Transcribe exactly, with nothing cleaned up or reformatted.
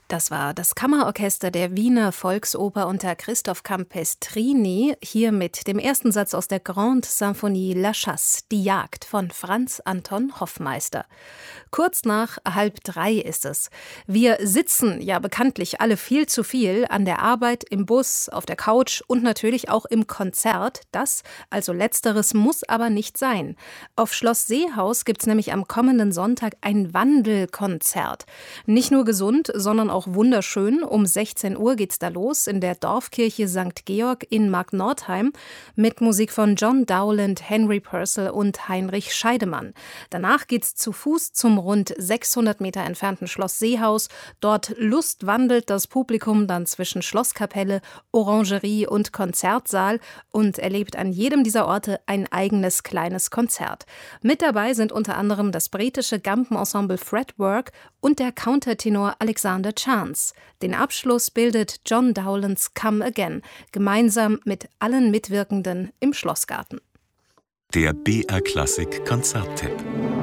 Das war das Kammerorchester der Wiener Volksoper unter Christoph Campestrini, hier mit dem ersten Satz aus der Grande Symphonie La Chasse, die Jagd von Franz Anton Hoffmeister. Kurz nach halb drei ist es. Wir sitzen ja bekanntlich alle viel zu viel an der Arbeit, im Bus, auf der Couch und natürlich auch im Konzert. Das, also letzteres, muss aber nicht sein. Auf Schloss Seehaus gibt's nämlich am kommenden Sonntag ein Wandelkonzert. Nicht nur gesund, sondern auch wunderschön. Um sechzehn Uhr geht's da los in der Dorfkirche Sankt Georg in Marknordheim mit Musik von John Dowland, Henry Purcell und Heinrich Scheidemann. Danach geht's zu Fuß zum rund sechshundert Meter entfernten Schloss Seehaus. Dort lustwandelt das Publikum dann zwischen Schlosskapelle, Orangerie und Konzertsaal und erlebt an jedem dieser Orte ein eigenes kleines Konzert. Mit dabei sind unter anderem das britische Gampenensemble Fretwork und der Countertenor Alexander Chance. Den Abschluss bildet John Dowlands Come Again, gemeinsam mit allen Mitwirkenden im Schlossgarten. Der B R Klassik Konzerttipp.